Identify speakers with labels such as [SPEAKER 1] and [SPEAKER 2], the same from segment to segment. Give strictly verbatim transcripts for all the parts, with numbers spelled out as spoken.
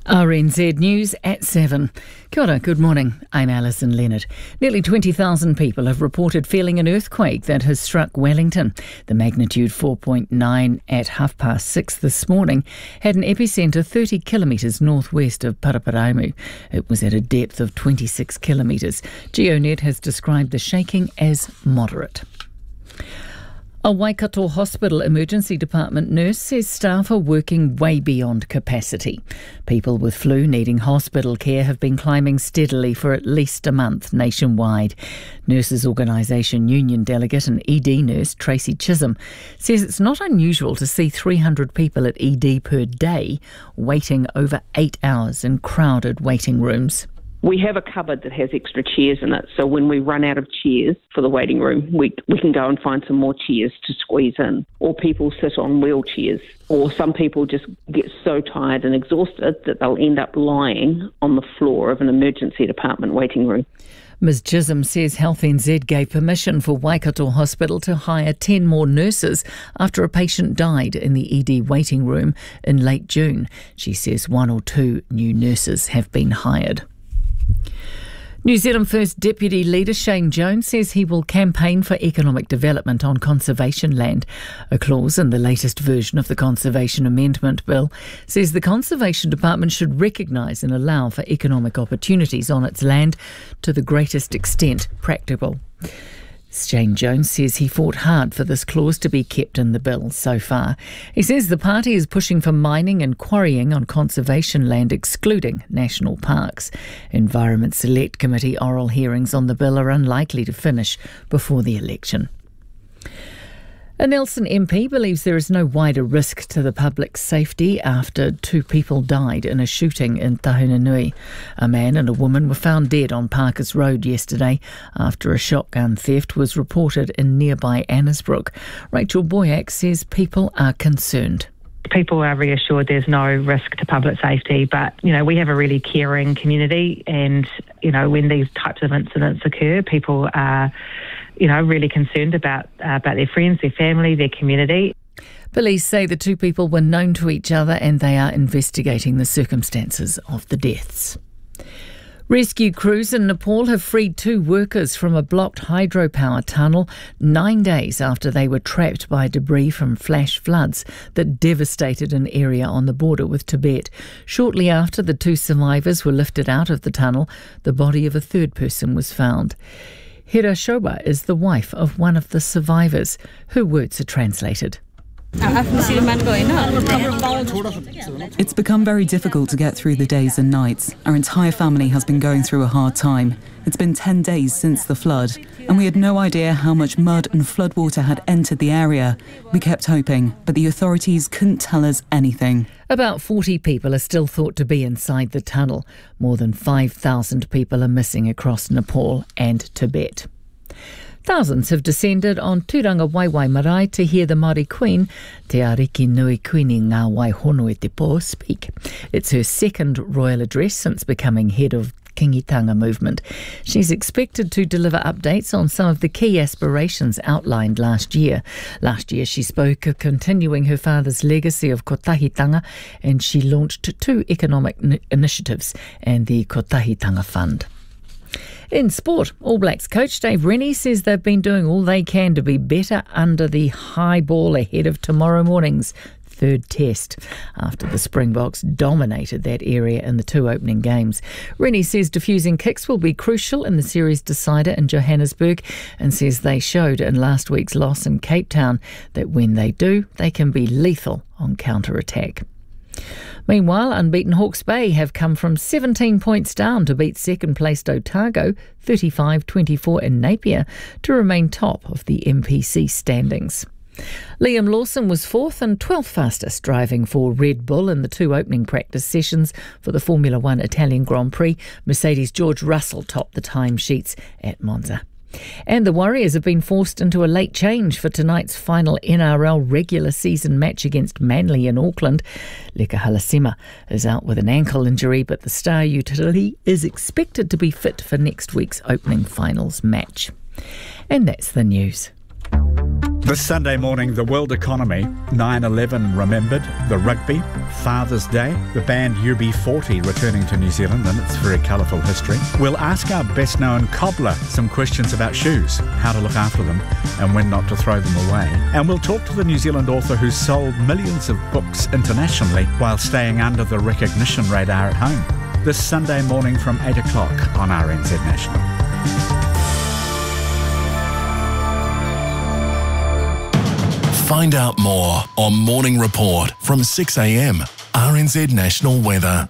[SPEAKER 1] R N Z News at seven. Kia ora, good morning. I'm Alison Leonard. Nearly twenty thousand people have reported feeling an earthquake that has struck Wellington. The magnitude four point nine at half past six this morning had an epicentre thirty kilometres northwest of Paraparaumu. It was at a depth of twenty-six kilometres. GeoNet has described the shaking as moderate. A Waikato Hospital Emergency Department nurse says staff are working way beyond capacity. People with flu needing hospital care have been climbing steadily for at least a month nationwide. Nurses Organisation Union Delegate and E D nurse Tracy Chisholm says it's not unusual to see three hundred people at E D per day waiting over eight hours in crowded waiting rooms.
[SPEAKER 2] We have a cupboard that has extra chairs in it, so when we run out of chairs for the waiting room, we we can go and find some more chairs to squeeze in. Or people sit on wheelchairs, or some people just get so tired and exhausted that they'll end up lying on the floor of an emergency department waiting room.
[SPEAKER 1] Miz Chisholm says Health N Z gave permission for Waikato Hospital to hire ten more nurses after a patient died in the E D waiting room in late June. She says one or two new nurses have been hired. New Zealand First Deputy Leader Shane Jones says he will campaign for economic development on conservation land. A clause in the latest version of the Conservation Amendment Bill says the Conservation Department should recognise and allow for economic opportunities on its land to the greatest extent practicable. Shane Jones says he fought hard for this clause to be kept in the bill so far. He says the party is pushing for mining and quarrying on conservation land, excluding national parks. Environment Select Committee oral hearings on the bill are unlikely to finish before the election. A Nelson M P believes there is no wider risk to the public's safety after two people died in a shooting in Tahunanui. A man and a woman were found dead on Parkers Road yesterday after a shotgun theft was reported in nearby Annesbrook. Rachel Boyack says people are concerned.
[SPEAKER 3] People are reassured there's no risk to public safety, but, you know, we have a really caring community and, you know, when these types of incidents occur, people are, you know, really concerned about, uh, about their friends, their family, their community.
[SPEAKER 1] Police say the two people were known to each other and they are investigating the circumstances of the deaths. Rescue crews in Nepal have freed two workers from a blocked hydropower tunnel nine days after they were trapped by debris from flash floods that devastated an area on the border with Tibet. Shortly after the two survivors were lifted out of the tunnel, the body of a third person was found. Hira Shoba is the wife of one of the survivors. Her words are translated.
[SPEAKER 4] It's become very difficult to get through the days and nights. Our entire family has been going through a hard time. It's been ten days since the flood, and we had no idea how much mud and floodwater had entered the area. We kept hoping, but the authorities couldn't tell us anything.
[SPEAKER 1] About forty people are still thought to be inside the tunnel. More than five thousand people are missing across Nepal and Tibet. Thousands have descended on Turanga Waiwai Marae to hear the Māori Queen, Te Ariki Nui Queen Ngā Waihono e Te Po, speak. It's her second royal address since becoming head of Kingitanga movement. She's expected to deliver updates on some of the key aspirations outlined last year. Last year she spoke of continuing her father's legacy of Kotahitanga, and she launched two economic n- initiatives and the Kotahitanga Fund. In sport, All Blacks coach Dave Rennie says they've been doing all they can to be better under the high ball ahead of tomorrow morning's third test after the Springboks dominated that area in the two opening games. Rennie says defusing kicks will be crucial in the series decider in Johannesburg and says they showed in last week's loss in Cape Town that when they do, they can be lethal on counter-attack. Meanwhile, unbeaten Hawke's Bay have come from seventeen points down to beat second-placed Otago, thirty-five twenty-four in Napier, to remain top of the M P C standings. Liam Lawson was fourth and twelfth fastest driving for Red Bull in the two opening practice sessions for the Formula One Italian Grand Prix. Mercedes' George Russell topped the timesheets at Monza. And the Warriors have been forced into a late change for tonight's final N R L regular season match against Manly in Auckland. Leka Halasima is out with an ankle injury, but the star utility is expected to be fit for next week's opening finals match. And that's the news.
[SPEAKER 5] This Sunday morning, the world economy, nine eleven remembered, the rugby, Father's Day, the band U B forty returning to New Zealand and its very colourful history. We'll ask our best-known cobbler some questions about shoes, how to look after them and when not to throw them away. And we'll talk to the New Zealand author who's sold millions of books internationally while staying under the recognition radar at home. This Sunday morning from eight o'clock on R N Z National.
[SPEAKER 6] Find out more on Morning Report from six a m, R N Z National Weather.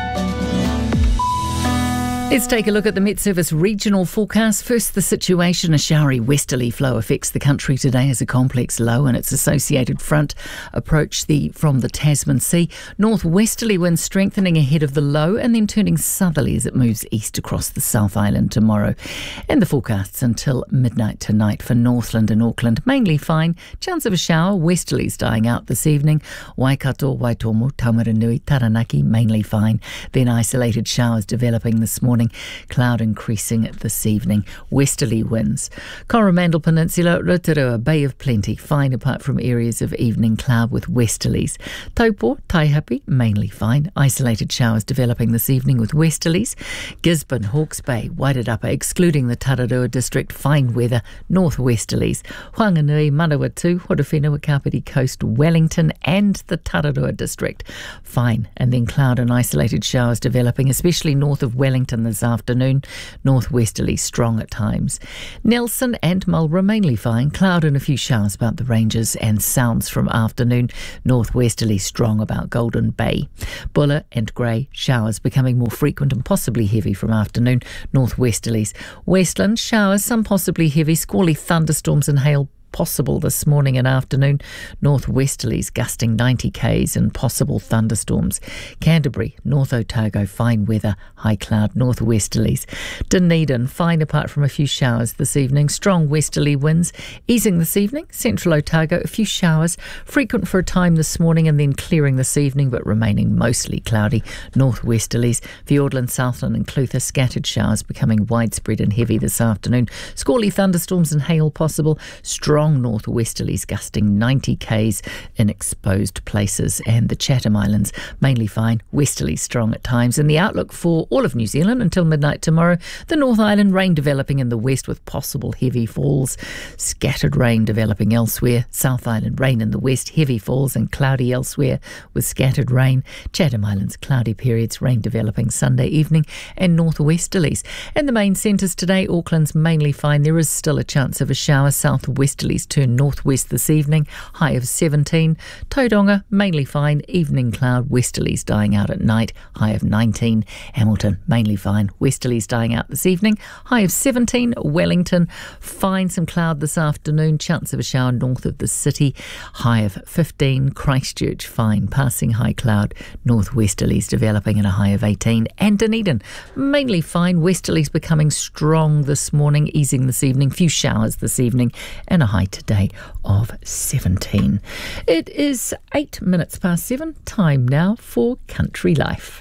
[SPEAKER 1] Let's take a look at the Met Service regional forecast. First, the situation. A showery westerly flow affects the country today as a complex low and its associated front approach the from the Tasman Sea. Northwesterly winds strengthening ahead of the low and then turning southerly as it moves east across the South Island tomorrow. And the forecasts until midnight tonight for Northland and Auckland. Mainly fine. Chance of a shower. Westerlies dying out this evening. Waikato, Waitomo, Taumaranui, Taranaki, mainly fine. Then isolated showers developing this morning. Cloud increasing this evening. Westerly winds. Coromandel Peninsula, Rotorua, Bay of Plenty. Fine apart from areas of evening cloud with westerlies. Taupo, Taihape, mainly fine. Isolated showers developing this evening with westerlies. Gisborne, Hawke's Bay, Wairarapa, excluding the Tararua district. Fine weather. Northwesterlies. Whanganui, Manawatu, Horowhenua, Kapiti Coast, Wellington and the Tararua district. Fine. And then cloud and isolated showers developing, especially north of Wellington this afternoon. Northwesterly strong at times. Nelson and Marlborough mainly fine. Cloud and a few showers about the ranges and sounds from afternoon. Northwesterly strong about Golden Bay. Buller and Grey showers becoming more frequent and possibly heavy from afternoon. Northwesterlies. Westland showers, some possibly heavy. Squally thunderstorms and hail possible this morning and afternoon. Northwesterlies gusting ninety k's and possible thunderstorms. Canterbury, North Otago, fine weather, high cloud, northwesterlies. Dunedin, fine apart from a few showers this evening. Strong westerly winds easing this evening. Central Otago, a few showers, frequent for a time this morning and then clearing this evening but remaining mostly cloudy. Northwesterlies. Fiordland, Southland and Clutha, scattered showers becoming widespread and heavy this afternoon. Squally thunderstorms and hail possible. Strong northwesterlies gusting ninety k's in exposed places. And the Chatham Islands mainly fine, westerly strong at times. And the outlook for all of New Zealand until midnight tomorrow: the North Island, rain developing in the west with possible heavy falls, scattered rain developing elsewhere. South Island, rain in the west, heavy falls and cloudy elsewhere with scattered rain. Chatham Islands, cloudy periods, rain developing Sunday evening and northwesterlies. And the main centres today: Auckland's mainly fine. There is still a chance of a shower. Southwesterlies turn northwest this evening, high of seventeen. Tauranga, mainly fine, evening cloud, westerlies dying out at night, high of nineteen. Hamilton, mainly fine, westerlies dying out this evening, high of seventeen. Wellington, fine, some cloud this afternoon, chance of a shower north of the city, high of fifteen. Christchurch, fine, passing high cloud, northwesterlies developing at a high of eighteen. And Dunedin, mainly fine, westerlies becoming strong this morning, easing this evening, few showers this evening and a high today of seventeen. It is eight minutes past seven. Time now for Country Life.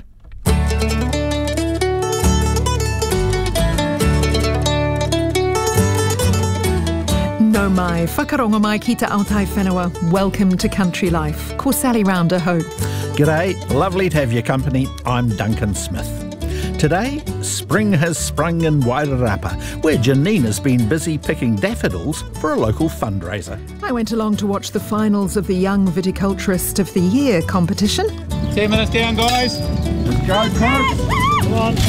[SPEAKER 7] No mai, whakaronga mai ki te Aotai Whenua. Welcome to Country Life. Ko Sally Rounder ho.
[SPEAKER 8] G'day, lovely to have your company. I'm Duncan Smith. Today, spring has sprung in Wairarapa, where Janine has been busy picking daffodils for a local fundraiser.
[SPEAKER 7] I went along to watch the finals of the Young Viticulturist of the Year competition.
[SPEAKER 9] Ten minutes down, guys. Let's go, coach. Come on.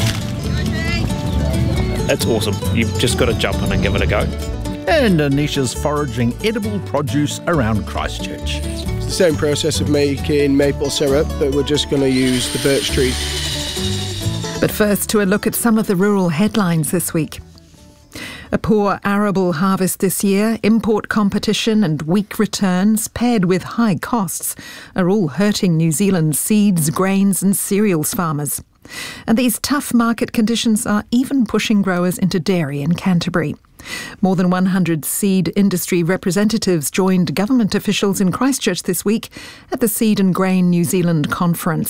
[SPEAKER 10] It's awesome. You've just got to jump in and give it a go.
[SPEAKER 8] And Anisha's foraging edible produce around Christchurch.
[SPEAKER 11] It's the same process of making maple syrup, but we're just going to use the birch tree.
[SPEAKER 7] But first, to a look at some of the rural headlines this week. A poor arable harvest this year, import competition and weak returns paired with high costs are all hurting New Zealand's seeds, grains and cereals farmers. And these tough market conditions are even pushing growers into dairy in Canterbury. More than one hundred seed industry representatives joined government officials in Christchurch this week at the Seed and Grain New Zealand conference.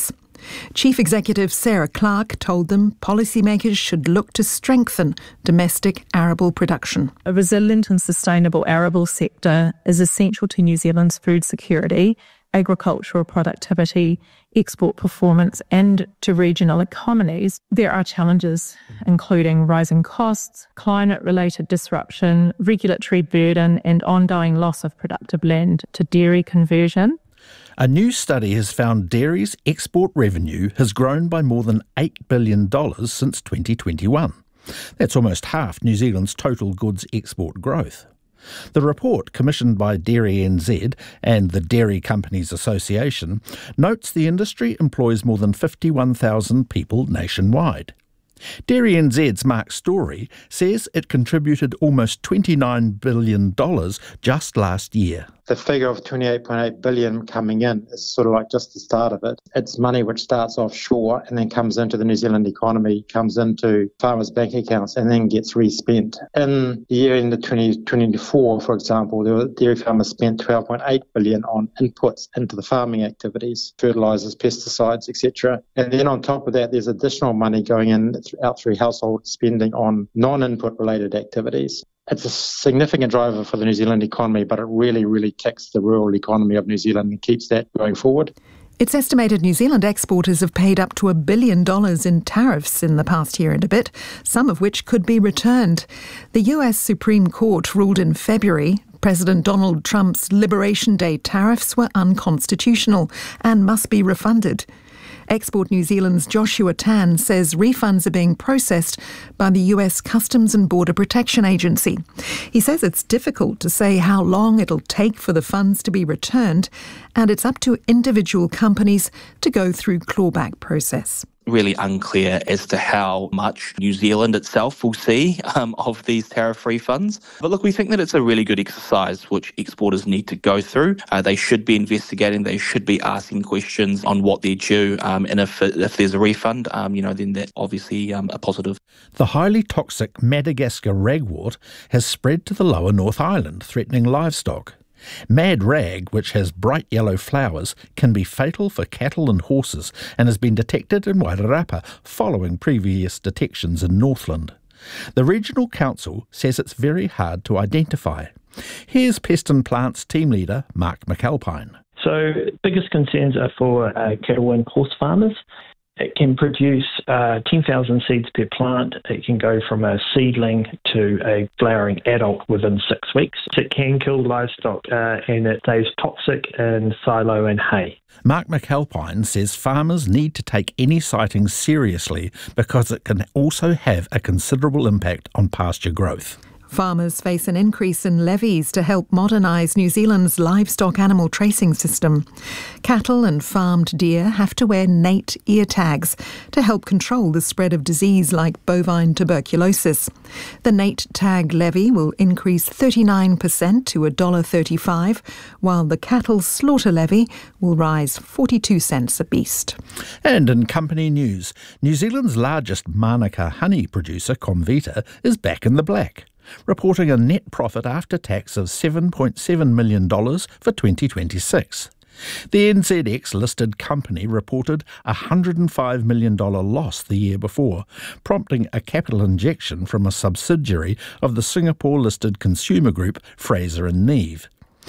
[SPEAKER 7] Chief Executive Sarah Clark told them policymakers should look to strengthen domestic arable production.
[SPEAKER 12] A resilient and sustainable arable sector is essential to New Zealand's food security, agricultural productivity, export performance and to regional economies. There are challenges including rising costs, climate-related disruption, regulatory burden and ongoing loss of productive land to dairy conversion.
[SPEAKER 8] A new study has found dairy's export revenue has grown by more than eight billion dollars since twenty twenty-one. That's almost half New Zealand's total goods export growth. The report, commissioned by Dairy N Z and the Dairy Companies Association, notes the industry employs more than fifty-one thousand people nationwide. Dairy N Z's Mark Story says it contributed almost twenty-nine billion dollars just last year.
[SPEAKER 13] The figure of twenty-eight point eight billion dollars coming in is sort of like just the start of it. It's money which starts offshore and then comes into the New Zealand economy, comes into farmers' bank accounts and then gets respent. In the year into twenty twenty-four, for example, the dairy farmers spent twelve point eight billion dollars on inputs into the farming activities, fertilisers, pesticides, et cetera. And then on top of that, there's additional money going in out through household spending on non-input related activities. It's a significant driver for the New Zealand economy, but it really, really kicks the rural economy of New Zealand and keeps that going forward.
[SPEAKER 7] It's estimated New Zealand exporters have paid up to a billion dollars in tariffs in the past year and a bit, some of which could be returned. The U S Supreme Court ruled in February President Donald Trump's Liberation Day tariffs were unconstitutional and must be refunded. Export New Zealand's Joshua Tan says refunds are being processed by the U S Customs and Border Protection Agency. He says it's difficult to say how long it'll take for the funds to be returned, and it's up to individual companies to go through clawback process.
[SPEAKER 14] Really unclear as to how much New Zealand itself will see um, of these tariff refunds. But look, we think that it's a really good exercise which exporters need to go through. Uh, they should be investigating, they should be asking questions on what they're due, um, and if if there's a refund, um, you know, then that's obviously um, a positive.
[SPEAKER 8] The highly toxic Madagascar ragwort has spread to the lower North Island, threatening livestock. Mad rag, which has bright yellow flowers, can be fatal for cattle and horses and has been detected in Wairarapa following previous detections in Northland. The Regional Council says it's very hard to identify. Here's Pest and Plants team leader Mark McAlpine.
[SPEAKER 15] So biggest concerns are for uh, cattle and horse farmers. It can produce uh, ten thousand seeds per plant. It can go from a seedling to a flowering adult within six weeks. It can kill livestock uh, and it stays toxic in silo and hay.
[SPEAKER 8] Mark McAlpine says farmers need to take any sightings seriously because it can also have a considerable impact on pasture growth.
[SPEAKER 7] Farmers face an increase in levies to help modernise New Zealand's livestock animal tracing system. Cattle and farmed deer have to wear N A T ear tags to help control the spread of disease like bovine tuberculosis. The N A T tag levy will increase thirty-nine percent to one dollar thirty-five, while the cattle slaughter levy will rise forty-two cents a beast.
[SPEAKER 8] And in company news, New Zealand's largest Mānuka honey producer, Comvita, is back in the black, reporting a net profit after tax of seven point seven million dollars for twenty twenty-six. The N Z X-listed company reported a one hundred five million dollars loss the year before, prompting a capital injection from a subsidiary of the Singapore-listed consumer group Fraser and Neave.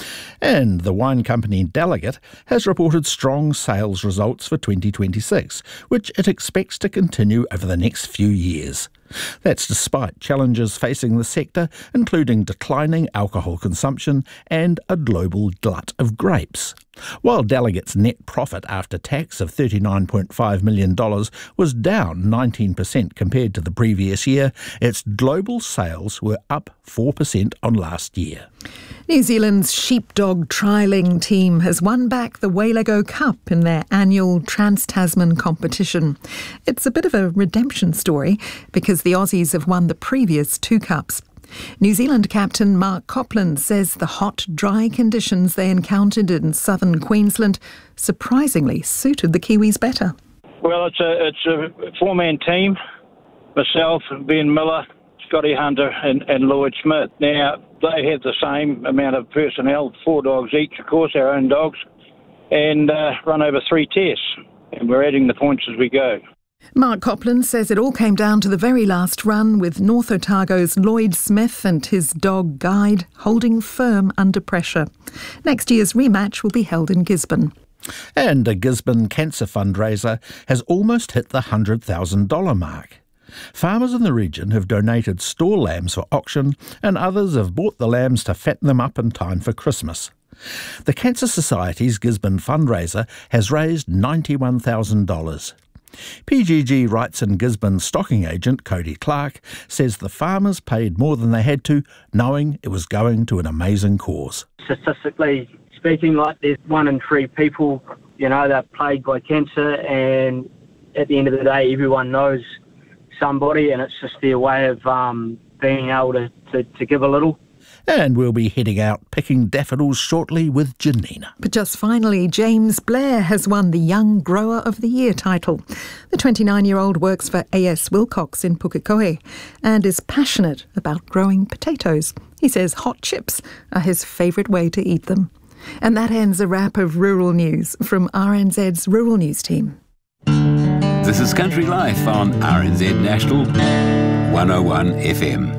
[SPEAKER 8] And the wine company Delegat has reported strong sales results for twenty twenty-six, which it expects to continue over the next few years. That's despite challenges facing the sector, including declining alcohol consumption and a global glut of grapes. While Delegat's net profit after tax of thirty-nine point five million dollars was down nineteen percent compared to the previous year, its global sales were up four percent on last year.
[SPEAKER 7] New Zealand's sheepdog trialling team has won back the Waylego Cup in their annual Trans-Tasman competition. It's a bit of a redemption story because the Aussies have won the previous two cups. New Zealand captain Mark Copland says the hot, dry conditions they encountered in southern Queensland surprisingly suited the Kiwis better.
[SPEAKER 16] Well, it's a it's a four-man team, myself, Ben Miller, Scotty Hunter and, and Lloyd Smith. Now, they have the same amount of personnel, four dogs each, of course, our own dogs, and uh, run over three tests. And and we're adding the points as we go.
[SPEAKER 7] Mark Copland says it all came down to the very last run, with North Otago's Lloyd Smith and his dog Guide holding firm under pressure. Next year's rematch will be held in Gisborne.
[SPEAKER 8] And a Gisborne cancer fundraiser has almost hit the one hundred thousand dollars mark. Farmers in the region have donated store lambs for auction, and others have bought the lambs to fatten them up in time for Christmas. The Cancer Society's Gisborne fundraiser has raised ninety-one thousand dollars. P G G Rights and Gisborne stocking agent Cody Clark says the farmers paid more than they had to, knowing it was going to an amazing cause.
[SPEAKER 17] Statistically speaking, like there's one in three people, you know, they're plagued by cancer, and at the end of the day, everyone knows somebody, and it's just their way of um, being able to, to, to give a little.
[SPEAKER 8] And we'll be heading out picking daffodils shortly with Janina.
[SPEAKER 7] But just finally, James Blair has won the Young Grower of the Year title. The twenty-nine-year-old works for A S Wilcox in Pukekohe and is passionate about growing potatoes. He says hot chips are his favourite way to eat them. And that ends a wrap of rural news from R N Z's Rural News team.
[SPEAKER 18] This is Country Life on R N Z National one oh one F M.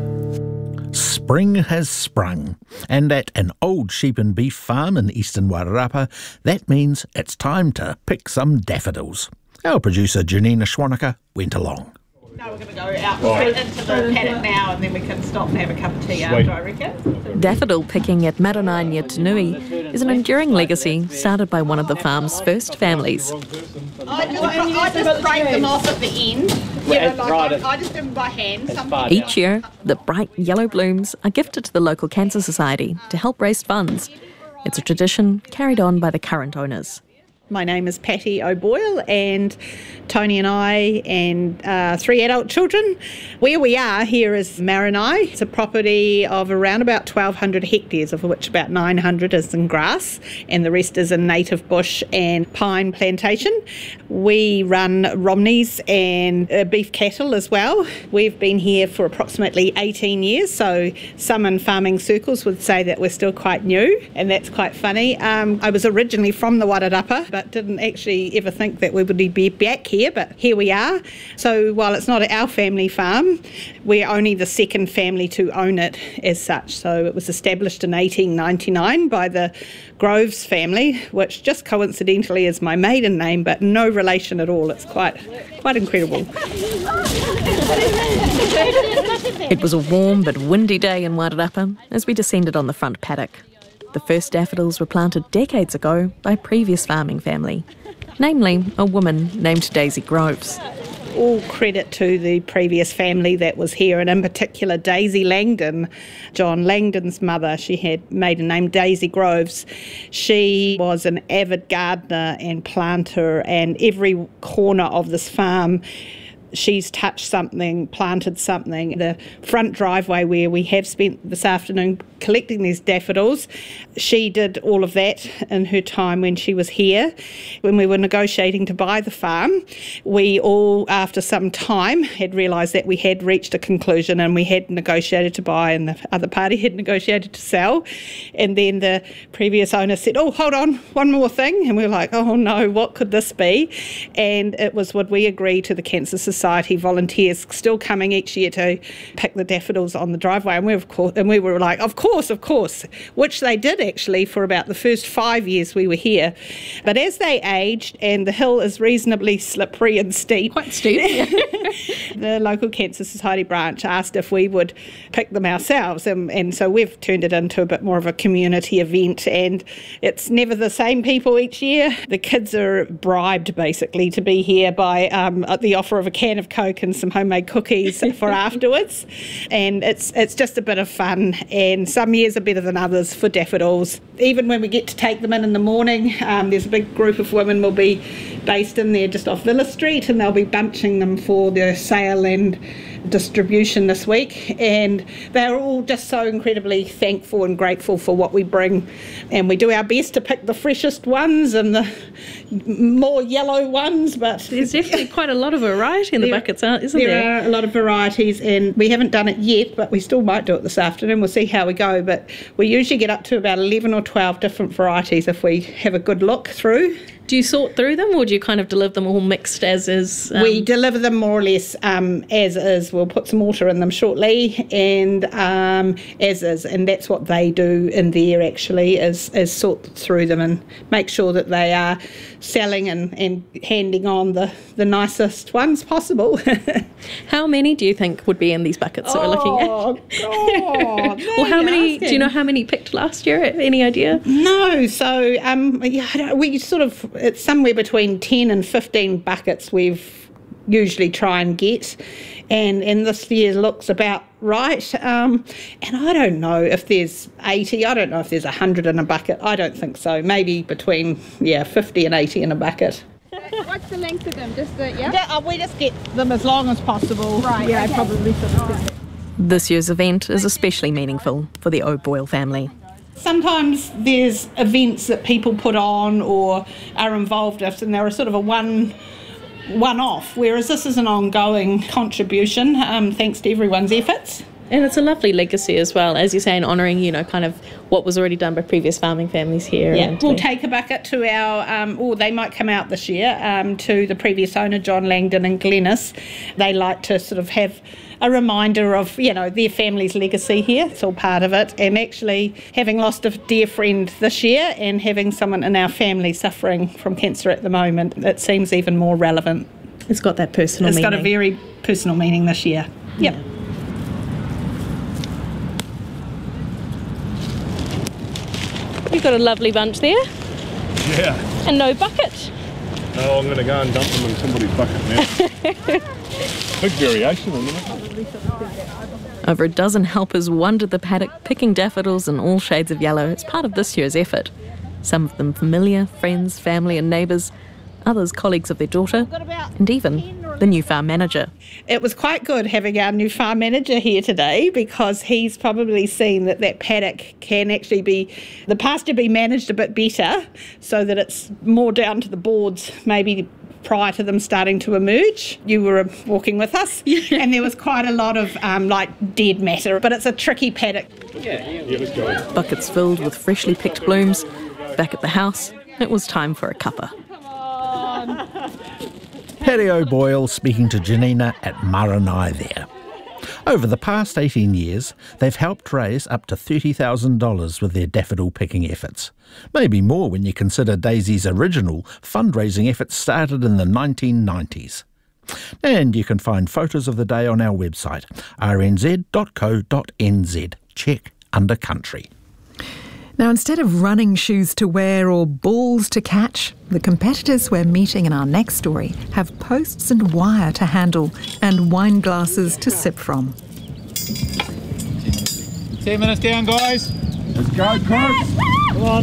[SPEAKER 8] Spring has sprung, and at an old sheep and beef farm in eastern Wairarapa, that means it's time to pick some daffodils. Our producer Janina Schwanecker went along.
[SPEAKER 19] No, we're going to go out straight into the paddock now, and then we can stop and have a cup of tea after, I reckon.
[SPEAKER 20] Daffodil picking at Maranai Tanui is an enduring legacy started by one of the farm's first families.
[SPEAKER 19] I just, I just break them off at the end. You know, like I, I just do them by hand.
[SPEAKER 20] Each year, the bright yellow blooms are gifted to the local Cancer Society to help raise funds. It's a tradition carried on by the current owners.
[SPEAKER 19] My name is Patty O'Boyle, and Tony and I and uh, three adult children. Where we are here is Maranai. It's a property of around about twelve hundred hectares, of which about nine hundred is in grass and the rest is in native bush and pine plantation. We run Romneys and uh, beef cattle as well. We've been here for approximately eighteen years, so some in farming circles would say that we're still quite new, and that's quite funny. Um, I was originally from the Wairarapa, but didn't actually ever think that we would be back here, but here we are. So while it's not our family farm, we're only the second family to own it as such. So it was established in eighteen ninety-nine by the Groves family, which just coincidentally is my maiden name, but no relation at all. It's quite, quite incredible.
[SPEAKER 20] It was a warm but windy day in Wairarapa as we descended on the front paddock. The first daffodils were planted decades ago by a previous farming family, namely a woman named Daisy Groves.
[SPEAKER 19] All credit to the previous family that was here, and in particular Daisy Langdon, John Langdon's mother. She had maiden name Daisy Groves. She was an avid gardener and planter, and every corner of this farm she's touched something, planted something. The front driveway where we have spent this afternoon collecting these daffodils, she did all of that in her time when she was here. When we were negotiating to buy the farm, we all, after some time, had realised that we had reached a conclusion and we had negotiated to buy and the other party had negotiated to sell. And then the previous owner said, oh, hold on, one more thing. And we were like, oh no, what could this be? And it was, would we agree to the Cancer Society volunteers still coming each year to pick the daffodils on the driveway? And we, of course, and we were like, of course. Of course, of course, which they did actually for about the first five years we were here. But as they aged, and the hill is reasonably slippery and steep,
[SPEAKER 20] quite steep,
[SPEAKER 19] the local Cancer Society branch asked if we would pick them ourselves, and, and so we've turned it into a bit more of a community event, and it's never the same people each year. The kids are bribed basically to be here by um, the offer of a can of Coke and some homemade cookies for afterwards, and it's it's just a bit of fun. And some years are better than others for daffodils. Even when we get to take them in in the morning, um, there's a big group of women will be based in there just off Villa Street, and they'll be bunching them for their sale and distribution this week, and they're all just so incredibly thankful and grateful for what we bring, and we do our best to pick the freshest ones and the more yellow ones, but
[SPEAKER 20] there's definitely quite a lot of variety in the
[SPEAKER 19] there,
[SPEAKER 20] buckets, isn't there?
[SPEAKER 19] There are a lot of varieties, and we haven't done it yet, but we still might do it this afternoon. We'll see how we go, but we usually get up to about eleven or twelve different varieties if we have a good look through.
[SPEAKER 20] Do you sort through them, or do you kind of deliver them all mixed as is? Um...
[SPEAKER 19] We deliver them more or less um, as is. We'll put some water in them shortly, and um, as is, and that's what they do in there actually, is, is sort through them and make sure that they are selling and, and handing on the, the nicest ones possible.
[SPEAKER 20] How many do you think would be in these buckets that
[SPEAKER 19] oh,
[SPEAKER 20] we're looking at?
[SPEAKER 19] Oh, God.
[SPEAKER 20] Well, how many, asking. do you know how many picked last year? Any idea?
[SPEAKER 19] No, so um, yeah, we sort of, it's somewhere between ten and fifteen buckets we've usually try and get, and, and this year looks about right. Um, and I don't know if there's eighty, I don't know if there's one hundred in a bucket. I don't think so. Maybe between, yeah, fifty and eighty in a bucket.
[SPEAKER 21] What's the length of them? Just the, yeah?
[SPEAKER 19] yeah we just get them as long as possible.
[SPEAKER 21] Right.
[SPEAKER 19] Yeah,
[SPEAKER 21] okay.
[SPEAKER 19] probably sort of
[SPEAKER 21] right.
[SPEAKER 20] This year's event is especially meaningful for the O'Boyle family.
[SPEAKER 19] Sometimes there's events that people put on or are involved with, and they're a sort of a one one-off, whereas this is an ongoing contribution, um, thanks to everyone's efforts.
[SPEAKER 20] And it's a lovely legacy as well, as you say, in honouring, you know, kind of what was already done by previous farming families here.
[SPEAKER 19] Yeah,
[SPEAKER 20] and
[SPEAKER 19] we'll we... take a bucket to our, um, or they might come out this year, um, to the previous owner, John Langdon and Glennis. They like to sort of have a reminder of, you know, their family's legacy here. It's all part of it. And actually, having lost a dear friend this year and having someone in our family suffering from cancer at the moment, it seems even more relevant.
[SPEAKER 20] It's got that personal
[SPEAKER 19] it's
[SPEAKER 20] meaning.
[SPEAKER 19] It's got a very personal meaning this year. Yep.
[SPEAKER 20] Yeah. You've got a lovely bunch there.
[SPEAKER 9] Yeah.
[SPEAKER 20] And no bucket.
[SPEAKER 9] No, I'm going to go and dump them in somebody's bucket now. Big variation, isn't it?
[SPEAKER 20] Over a dozen helpers wandered the paddock, picking daffodils in all shades of yellow as part of this year's effort. Some of them familiar, friends, family and neighbours, others colleagues of their daughter, and even the new farm manager.
[SPEAKER 19] It was quite good having our new farm manager here today, because he's probably seen that that paddock can actually be, the pasture be managed a bit better so that it's more down to the boards, maybe prior to them starting to emerge. You were walking with us, yeah. And there was quite a lot of um, like dead matter, but it's a tricky paddock.
[SPEAKER 9] Yeah, yeah, let's go.
[SPEAKER 20] Buckets filled with freshly picked blooms. Back at the house, it was time for a cuppa.
[SPEAKER 8] Paddy O'Boyle speaking to Janina at Maraenai there. Over the past eighteen years, they've helped raise up to thirty thousand dollars with their daffodil picking efforts. Maybe more when you consider Daisy's original fundraising efforts started in the nineteen nineties. And you can find photos of the day on our website, r n z dot co dot n z. Check under country.
[SPEAKER 7] Now, instead of running shoes to wear or balls to catch, the competitors we're meeting in our next story have posts and wire to handle and wine glasses to sip from.
[SPEAKER 9] Ten minutes down, guys. Let's go, Crooks. Come on.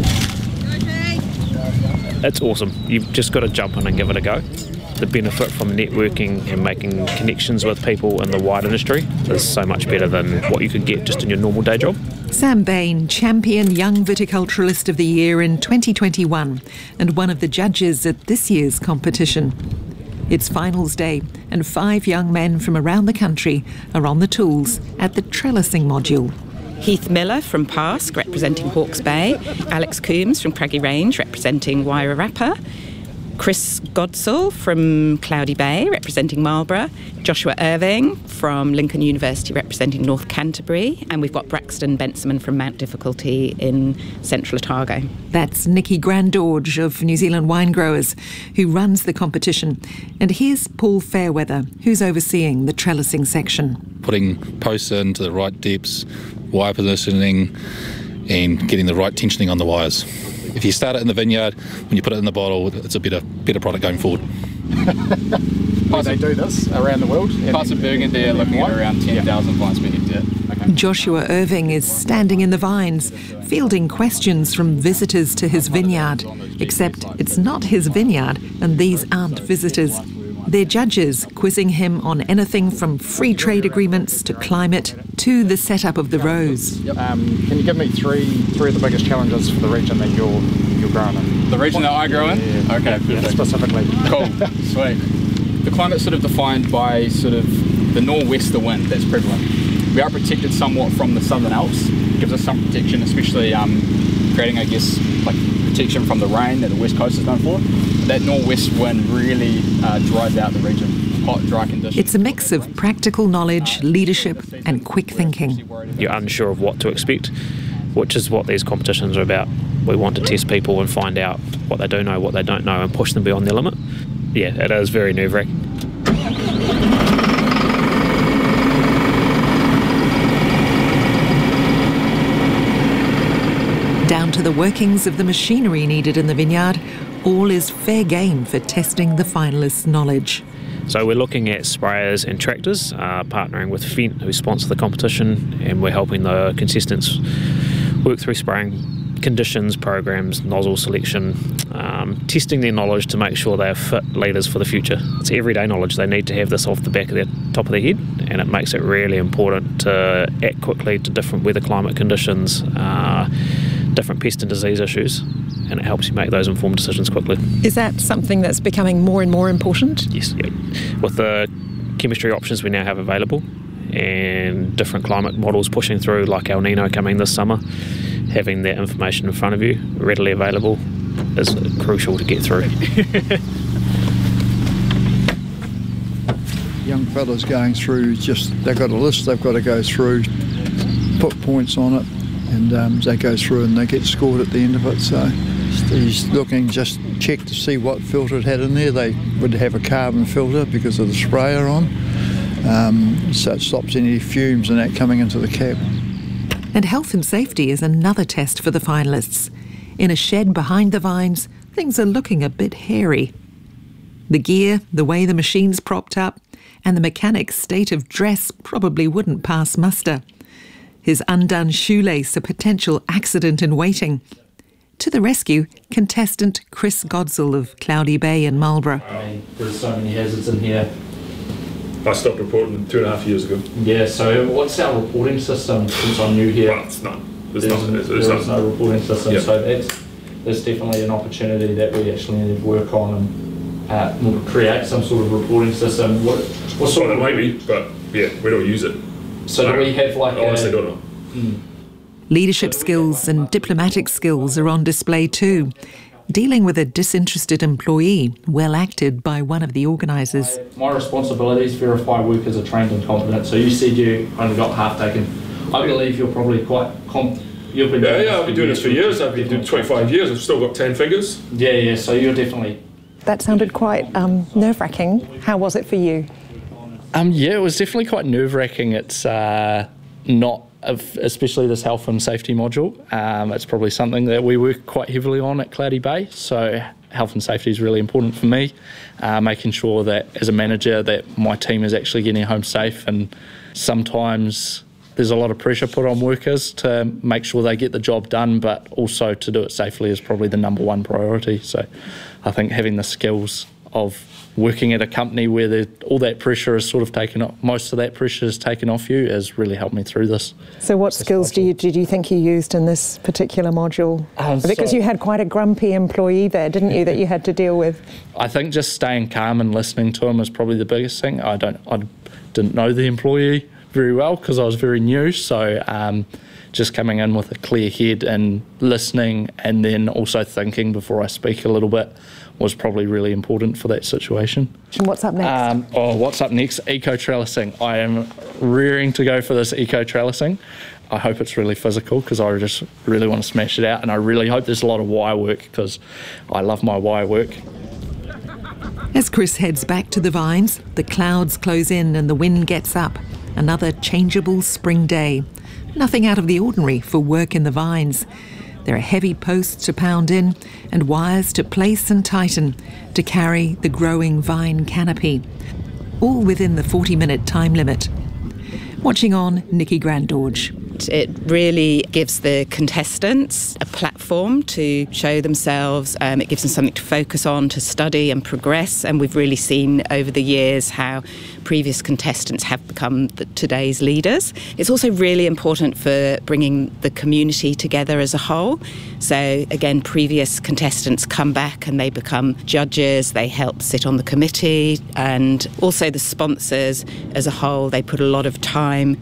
[SPEAKER 10] It's awesome. You've just got to jump in and give it a go. The benefit from networking and making connections with people in the wine industry is so much better than what you could get just in your normal day job.
[SPEAKER 7] Sam Bain, Champion Young Viticulturalist of the Year in twenty twenty-one and one of the judges at this year's competition. It's finals day and five young men from around the country are on the tools at the trellising module.
[SPEAKER 22] Heath Miller from Pask, representing Hawke's Bay. Alex Coombs from Craggy Range, representing Wairarapa. Chris Godsall from Cloudy Bay, representing Marlborough. Joshua Irving from Lincoln University, representing North Canterbury. And we've got Braxton Benson from Mount Difficulty in Central Otago.
[SPEAKER 7] That's Nikki Grandorge of New Zealand Wine Growers, who runs the competition. And here's Paul Fairweather, who's overseeing the trellising section.
[SPEAKER 23] Putting posts into the right depths, wire positioning, and getting the right tensioning on the wires. If you start it in the vineyard, when you put it in the bottle, it's a better better product going forward.
[SPEAKER 24] How they do this around the world? Parts of Burgundy are looking at around ten thousand vines per hectare. Okay.
[SPEAKER 7] Joshua Irving is standing in the vines, fielding questions from visitors to his vineyard. Except it's not his vineyard, and these aren't visitors. They're judges, quizzing him on anything from free trade agreements to climate to the setup of the rows.
[SPEAKER 24] Um, can you give me three three of the biggest challenges for the region that you're you're growing in? The region that I grow in? Yeah. Okay, perfect. Yeah, specifically. Cool, sweet. The climate's sort of defined by sort of the nor'wester wind that's prevalent. We are protected somewhat from the Southern Alps. It gives us some protection, especially um, creating, I guess, like protection from the rain that the West Coast is known for. that northwest wind really uh, dries out the region. Hot, dry conditions.
[SPEAKER 7] It's a mix of practical knowledge, leadership and quick thinking.
[SPEAKER 10] You're unsure of what to expect, which is what these competitions are about. We want to test people and find out what they do know, what they don't know, and push them beyond their limit. Yeah, it is very nerve-wracking.
[SPEAKER 7] Down to the workings of the machinery needed in the vineyard, all is fair game for testing the finalists' knowledge.
[SPEAKER 10] So we're looking at sprayers and tractors, uh, partnering with Fent, who sponsor the competition, and we're helping the contestants work through spraying conditions, programs, nozzle selection, um, testing their knowledge to make sure they are fit leaders for the future. It's everyday knowledge. They need to have this off the back of their top of their head, and it makes it really important to act quickly to different weather climate conditions, uh, different pest and disease issues, and it helps you make those informed decisions quickly.
[SPEAKER 7] Is that something that's becoming more and more important?
[SPEAKER 10] Yes, yeah. With the chemistry options we now have available and different climate models pushing through, like El Nino coming this summer, having that information in front of you readily available is crucial to get through.
[SPEAKER 2] Young fellas going through, just they've got a list they've got to go through, put points on it, and um, they go through and they get scored at the end of it. So he's looking, just check to see what filter it had in there. They would have a carbon filter because of the sprayer on, um, so it stops any fumes and that coming into the cab.
[SPEAKER 7] And health and safety is another test for the finalists. In a shed behind the vines, things are looking a bit hairy. The gear, the way the machine's propped up, and the mechanic's state of dress probably wouldn't pass muster. His undone shoelace, a potential accident in waiting. To the rescue, contestant Chris Godsall of Cloudy Bay in Marlborough.
[SPEAKER 3] There's so many hazards in here.
[SPEAKER 9] I stopped reporting two and a half years ago.
[SPEAKER 3] Yeah, so what's our reporting system since I'm new here?
[SPEAKER 9] Well, it's not. There's,
[SPEAKER 3] there's,
[SPEAKER 9] not, there's,
[SPEAKER 3] there
[SPEAKER 9] there's
[SPEAKER 3] is no reporting system,
[SPEAKER 9] yep.
[SPEAKER 3] so that's, there's definitely an opportunity that we actually need to work on and uh, create some sort of reporting system. What, what sort
[SPEAKER 9] well,
[SPEAKER 3] of...
[SPEAKER 9] it might be, but yeah, we don't use it.
[SPEAKER 3] So do we have like
[SPEAKER 9] I honestly
[SPEAKER 3] a,
[SPEAKER 9] don't know.
[SPEAKER 3] Mm.
[SPEAKER 7] Leadership skills and diplomatic skills are on display too. Dealing with a disinterested employee, well acted by one of the organisers.
[SPEAKER 3] My responsibility is verify workers are trained and competent. So you said you only got half taken. I believe you're probably quite comp. You've been
[SPEAKER 9] yeah, yeah. I've been doing this for years. I've been doing twenty-five years. I've still got ten fingers.
[SPEAKER 3] Yeah, yeah. So you're definitely.
[SPEAKER 4] That sounded quite um, nerve-wracking. How was it for you?
[SPEAKER 3] Um, yeah, it was definitely quite nerve-wracking. It's uh, not. Of especially this health and safety module. Um, it's probably something that we work quite heavily on at Cloudy Bay, so health and safety is really important for me, uh, making sure that as a manager that my team is actually getting home safe, and sometimes there's a lot of pressure put on workers to make sure they get the job done, but also to do it safely is probably the number one priority. So I think having the skills of working at a company where the, all that pressure is sort of taken off, most of that pressure is taken off you, has really helped me through this.
[SPEAKER 4] So what skills do you, did you think you used in this particular module? Um, because so, you had quite a grumpy employee there, didn't you, that you had to deal with?
[SPEAKER 3] I think just staying calm and listening to him is probably the biggest thing. I don't, I didn't know the employee very well because I was very new, so um, just coming in with a clear head and listening, and then also thinking before I speak a little bit, was probably really important for that situation.
[SPEAKER 4] And what's up next?
[SPEAKER 3] Um, oh, what's up next? Eco-trellising. I am rearing to go for this eco-trellising. I hope it's really physical because I just really want to smash it out, and I really hope there's a lot of wire work because I love my wire work.
[SPEAKER 7] As Chris heads back to the vines, the clouds close in and the wind gets up. Another changeable spring day. Nothing out of the ordinary for work in the vines. There are heavy posts to pound in and wires to place and tighten to carry the growing vine canopy, all within the forty-minute time limit. Watching on, Nikki Grandorge.
[SPEAKER 22] It really gives the contestants a platform to show themselves. Um, it gives them something to focus on, to study and progress. And we've really seen over the years how previous contestants have become the, today's leaders. It's also really important for bringing the community together as a whole. So again, previous contestants come back and they become judges, they help sit on the committee, and also the sponsors as a whole, they put a lot of time and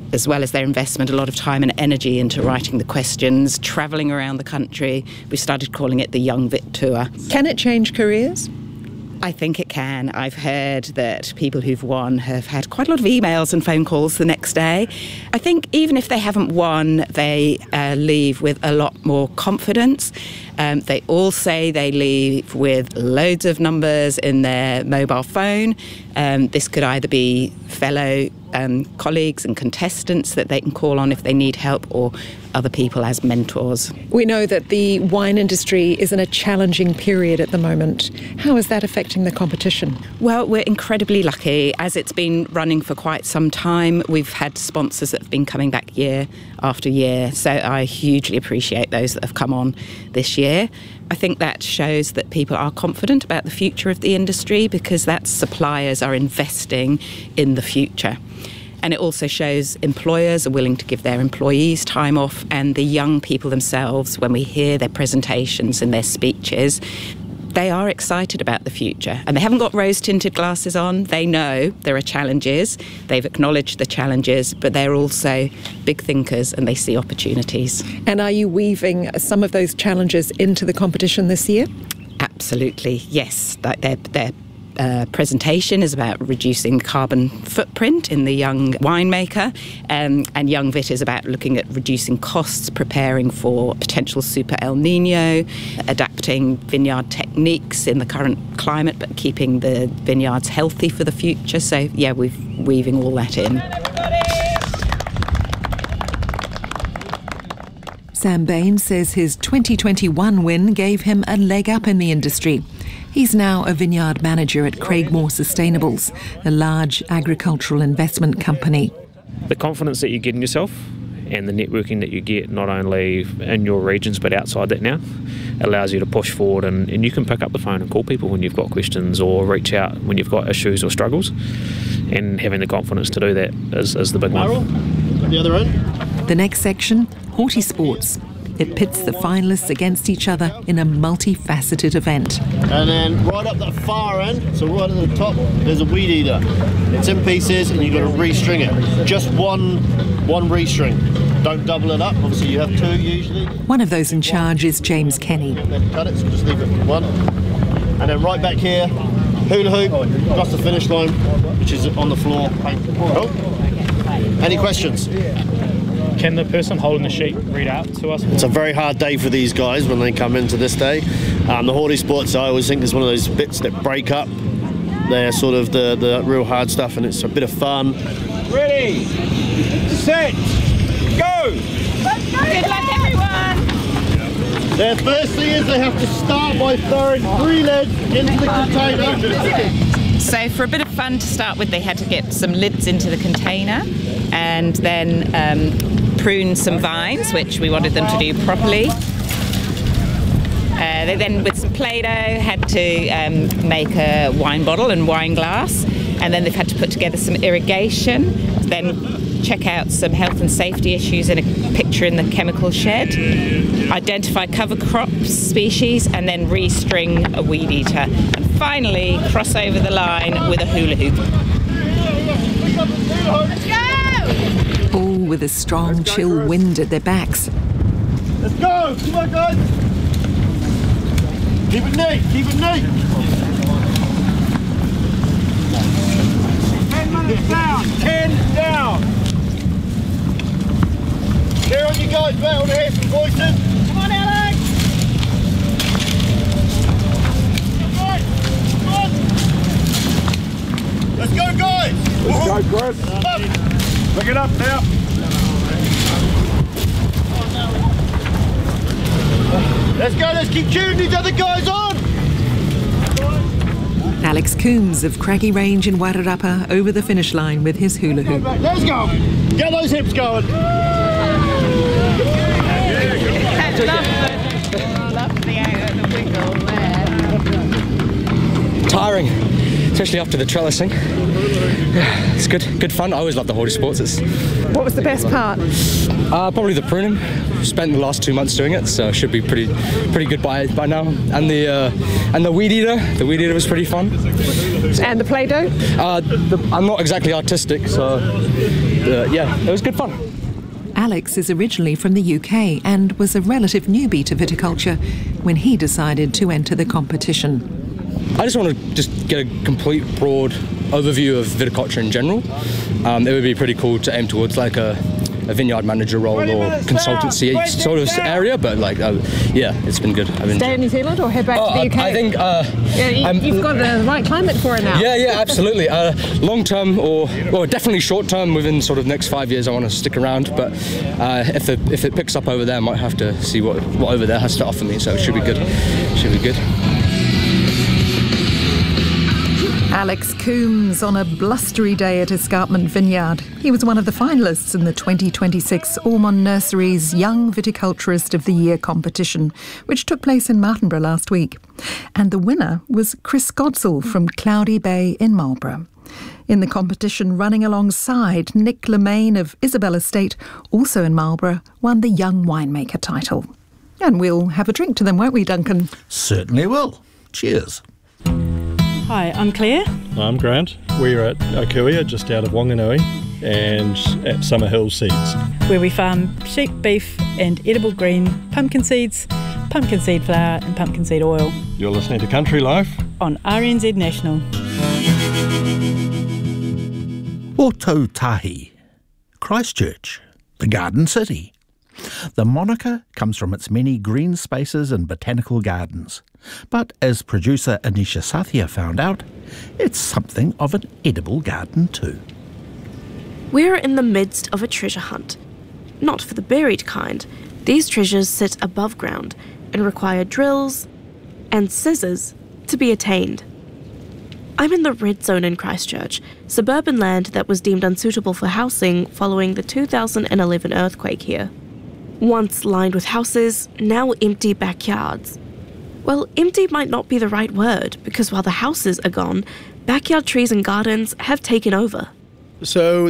[SPEAKER 22] as well as their investment, a lot of time and energy into writing the questions, travelling around the country. We started calling it the Young Vit Tour.
[SPEAKER 4] Can it change careers?
[SPEAKER 22] I think it can. I've heard that people who've won have had quite a lot of emails and phone calls the next day. I think even if they haven't won, they uh, leave with a lot more confidence. Um, they all say they leave with loads of numbers in their mobile phone. Um, this could either be fellow um, colleagues and contestants that they can call on if they need help, or other people as mentors.
[SPEAKER 4] We know that the wine industry is in a challenging period at the moment. How is that affecting the competition?
[SPEAKER 22] Well, we're incredibly lucky. As it's been running for quite some time, we've had sponsors that have been coming back year after year. So I hugely appreciate those that have come on this year. I think that shows that people are confident about the future of the industry, because that suppliers are investing in the future. And it also shows employers are willing to give their employees time off, and the young people themselves, when we hear their presentations and their speeches, they are excited about the future. And they haven't got rose-tinted glasses on. They know there are challenges. They've acknowledged the challenges, but they're also big thinkers and they see opportunities.
[SPEAKER 4] And are you weaving some of those challenges into the competition this year?
[SPEAKER 22] Absolutely, yes. They're, they're Uh, presentation is about reducing carbon footprint in the young winemaker, um, and Young Vit is about looking at reducing costs, preparing for potential super El Nino, adapting vineyard techniques in the current climate, but keeping the vineyards healthy for the future. So yeah, we're weaving all that in.
[SPEAKER 7] Sam Bain says his twenty twenty-one win gave him a leg up in the industry. He's now a vineyard manager at Craigmore Sustainables, a large agricultural investment company.
[SPEAKER 10] The confidence that you get in yourself and the networking that you get not only in your regions but outside that now allows you to push forward, and, and you can pick up the phone and call people when you've got questions, or reach out when you've got issues or struggles, and having the confidence to do that is, is the big one.
[SPEAKER 1] The other end.
[SPEAKER 7] The next section, Horty Sports. It pits the finalists against each other in a multifaceted event.
[SPEAKER 1] And then right up the far end, so right at the top, there's a weed eater. It's in pieces and you've got to restring it. Just one, one restring. Don't double it up. Obviously you have two usually.
[SPEAKER 7] One of those in charge is James Kenny.
[SPEAKER 1] Cut it, so just leave it for one. And then right back here, hula hoop, across the finish line, which is on the floor. Cool. Any questions?
[SPEAKER 5] Can the person holding the sheet read out to us?
[SPEAKER 1] It's a very hard day for these guys when they come into this day. Um, the Horty Sports, I always think, is one of those bits that break up. They're sort of the, the real hard stuff, and it's a bit of fun.
[SPEAKER 6] Ready, set, go!
[SPEAKER 21] Let's go! Good luck, everyone!
[SPEAKER 1] Their first thing is they have to start by throwing three lids into the container.
[SPEAKER 22] So for a bit of fun to start with, they had to get some lids into the container, and then um, prune some vines, which we wanted them to do properly. Uh, they then, with some Play-Doh, had to um, make a wine bottle and wine glass, and then they've had to put together some irrigation, then check out some health and safety issues in a picture in the chemical shed, identify cover crop species, and then restring a weed eater, and finally cross over the line with a hula hoop.
[SPEAKER 21] Let's go!
[SPEAKER 7] All with a strong, chill wind at their backs.
[SPEAKER 1] Let's go! Come on, guys! Keep it neat! Keep it neat!
[SPEAKER 6] Ten minutes down! Ten down!
[SPEAKER 1] Here on you guys, mate. I want to hear some voices.
[SPEAKER 21] Come on, Alex!
[SPEAKER 1] Come on! Let's go, guys!
[SPEAKER 6] Let's go, Chris!
[SPEAKER 1] Up.
[SPEAKER 6] Pick it up now!
[SPEAKER 1] Let's go, let's keep tuning these other guys on!
[SPEAKER 7] Alex Coombs of Craggy Range in Wairarapa over the finish line with his hula hoop.
[SPEAKER 1] Let's go! Get those hips going!
[SPEAKER 11] Tiring, especially after the trellising. Yeah, it's good, good fun. I always love the Horty Sports. It's,
[SPEAKER 4] what was the best part?
[SPEAKER 11] Uh, probably the pruning. Spent the last two months doing it, so it should be pretty, pretty good by by now. And the uh, and the weed eater, the weed eater was pretty fun.
[SPEAKER 4] And the Play-Doh?
[SPEAKER 11] Uh, the, I'm not exactly artistic, so uh, yeah, it was good fun.
[SPEAKER 7] Alex is originally from the U K and was a relative newbie to viticulture when he decided to enter the competition.
[SPEAKER 11] I just want to just get a complete broad overview of viticulture in general. Um, it would be pretty cool to aim towards like a, a vineyard manager role or consultancy sort of area, but like, uh, yeah, it's been good. I've
[SPEAKER 4] Stay in New Zealand or head back
[SPEAKER 11] oh,
[SPEAKER 4] to the U K?
[SPEAKER 11] I think... Uh,
[SPEAKER 4] yeah, you, you've got the right climate for it now.
[SPEAKER 11] Yeah, yeah, absolutely. Uh, long term or, well, definitely short term, within sort of next five years I want to stick around, but uh, if, it, if it picks up over there, I might have to see what, what over there has to offer me, so it should be good. Should be good.
[SPEAKER 7] Alex Coombs on a blustery day at Escarpment Vineyard. He was one of the finalists in the twenty twenty-six Ormond Nursery's Young Viticulturist of the Year competition, which took place in Martinborough last week. And the winner was Chris Godsall from Cloudy Bay in Marlborough. In the competition, running alongside Nick Lemaine of Isabel Estate, also in Marlborough, won the Young Winemaker title. And we'll have a drink to them, won't we, Duncan?
[SPEAKER 8] Certainly will. Cheers.
[SPEAKER 12] Hi, I'm Claire.
[SPEAKER 9] I'm Grant. We're at Okuia, just out of Wanganui, and at Summer Hill Seeds,
[SPEAKER 12] where we farm sheep, beef and edible green pumpkin seeds, pumpkin seed flour and pumpkin seed oil.
[SPEAKER 9] You're listening to Country Life
[SPEAKER 12] on R N Z National.
[SPEAKER 8] Ōtautahi, Christchurch, the Garden City. The moniker comes from its many green spaces and botanical gardens. But as producer Anisha Sathya found out, it's something of an edible garden too.
[SPEAKER 13] We're in the midst of a treasure hunt. Not for the buried kind. These treasures sit above ground and require drills and scissors to be attained. I'm in the red zone in Christchurch, suburban land that was deemed unsuitable for housing following the two thousand eleven earthquake here. Once lined with houses, now empty backyards. Well, empty might not be the right word, because while the houses are gone, backyard trees and gardens have taken over.
[SPEAKER 14] So